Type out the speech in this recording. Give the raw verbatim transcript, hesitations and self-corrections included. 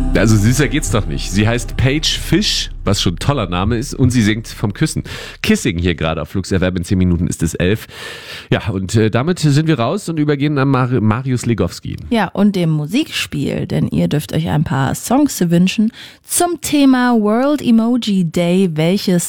Also süßer geht's doch nicht. Sie heißt Paige Fish, was schon ein toller Name ist, und sie singt vom Küssen. Kissing hier gerade auf Flux F M, in zehn Minuten ist es elf. Ja, und äh, damit sind wir raus und übergehen an Mar- Marius Legowski. Ja, und dem Musikspiel, denn ihr dürft euch ein paar Songs wünschen zum Thema World Emoji Day. Welches